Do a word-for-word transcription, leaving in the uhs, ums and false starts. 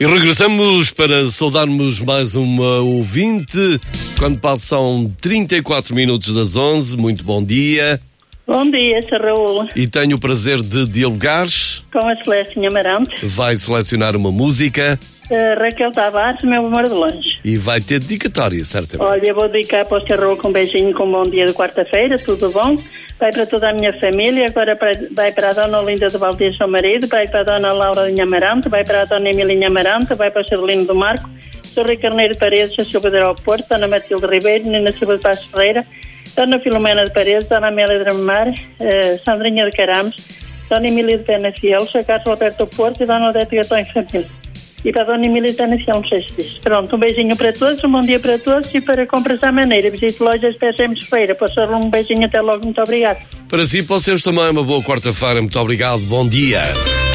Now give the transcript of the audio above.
E regressamos para saudarmos mais uma ouvinte, quando passam trinta e quatro minutos das onze. Muito bom dia. Bom dia, senhor Raul. E tenho o prazer de dialogar com a Celeste Amarante. Vai selecionar uma música. Uh, Raquel Tavares, Meu Amor de Longe. E vai ter dedicatória, certamente. Olha, vou dedicar para o senhor Raul com um beijinho, com um bom dia de quarta-feira, tudo bom. Vai para toda a minha família, agora para, vai para a dona Olinda de Valdez, seu marido, vai para a dona Laura Linha Amarante, vai para a dona Emilinha Amarante, vai para o senhor Lino do Marco, o senhor Rui Carneiro de Paredes, a Silva de Aeroporto, dona Matilde Ribeiro, Nina Silva de Passos Ferreira, dona Filomena de Paredes, dona Amélia de Ramar, uh, Sandrinha de Carames, dona Emília de Pena Fiel, o senhor Carlos Alberto Porto e dona Odete Gatão e Família. E para a dona Emília de Pena Fiel, não sei se diz. Pronto, um beijinho para todos, um bom dia para todos e para compras à maneira. Visite lojas P S M de Feira. Para o senhor, um beijinho, até logo, muito obrigado. Para si e para os seus também, uma boa quarta-feira, muito obrigado, bom dia.